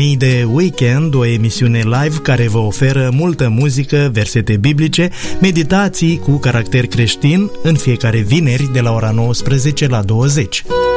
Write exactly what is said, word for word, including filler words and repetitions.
Companii de Weekend, o emisiune live care vă oferă multă muzică, versete biblice, meditații cu caracter creștin în fiecare vineri de la ora nouăsprezece la douăzeci.